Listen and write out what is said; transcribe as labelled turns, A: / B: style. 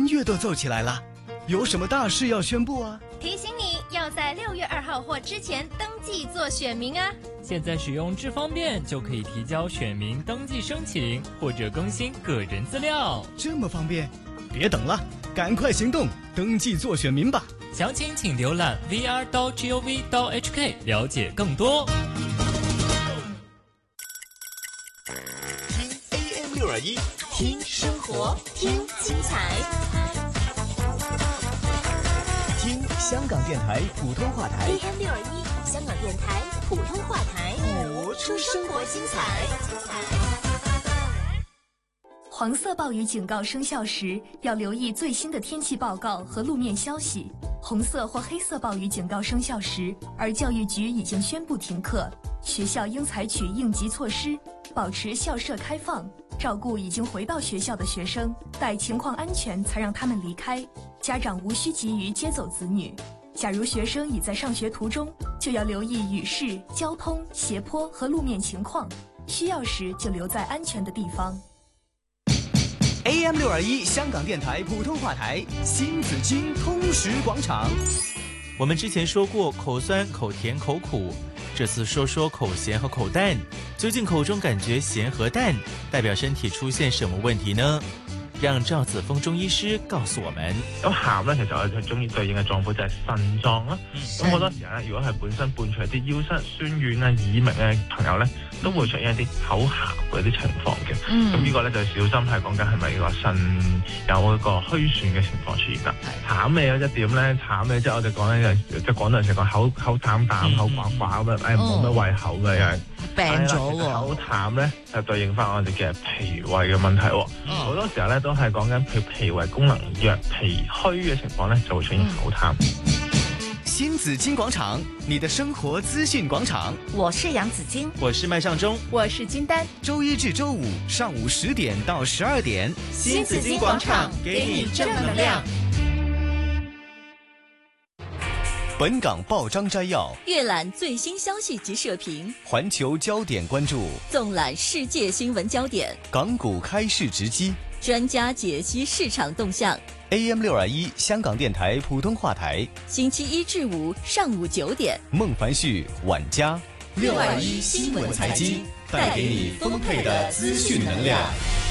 A: 乐都奏起来了，有什么大事要宣布啊？
B: 提醒你要在6月2号或之前登记做选民啊！
C: 现在使用智方便就可以提交选民登记申请或者更新个人资料，
A: 这么方便，别等了，赶快行动，登记做选民吧！
C: 详情请浏览 vr.gov.hk 了解更多。
D: 听 AM621，
B: 听生活，听精彩。
D: 听香港电台普通话台
B: AM621，香港电台普通话台，
D: 活出生活精彩。
E: 黄色暴雨警告生效时，要留意最新的天气报告和路面消息。红色或黑色暴雨警告生效时，而教育局已经宣布停课，学校应采取应急措施，保持校舍开放，照顾已经回到学校的学生，待情况安全才让他们离开。家长无需急于接走子女。假如学生已在上学途中，就要留意雨势、交通、斜坡和路面情况，需要时就留在安全的地方。
A: AM621 香港电台普通话台新紫荆通识广场。
F: 我们之前说过口酸、口甜、口苦，这次说说口咸和口淡。究竟口中感觉咸和淡，代表身体出现什么问题呢？讓趙子峰中醫師告訴我們。
G: 咁鹹咧，其實我哋中醫對應嘅臟腑就係腎臟啦。咁好多時候咧，如果係本身伴隨一啲腰膝酸軟啊、耳鳴嘅朋友咧，都會出現一啲口鹹嗰啲情況嘅。咁呢個咧就小心係講緊係咪個腎有一個虛損嘅情況出現啦。淡味嗰一點咧，淡味即係我哋講咧，即係廣東人成講口淡淡、口寡寡咁樣，冇乜胃口嘅又係
H: 病咗喎。
G: 口淡咧就對應翻我哋嘅脾胃嘅問題喎。好多時候咧都係講緊脾胃功能弱、脾虛嘅情況咧，就會出現口淡。
A: 新紫荊廣場，你的生活資訊廣場。
H: 我是楊子矜，
F: 我是麥尚中，
B: 我是金丹。
A: 周一至周五上午10點到12點，
B: 新紫荊廣場給你正能量。
A: 本港報章摘要，
I: 閱覽最新消息及社評，
A: 環球焦點關注，
I: 縱覽世界新聞焦點，
A: 港股開市直擊，
I: 專家解析市場動向。
A: AM621香港電台普通話台，
I: 星期一至五上午9點，
A: 孟凡旭、晚嘉
B: 621新聞財經，
A: 帶給你豐沛的資訊能量。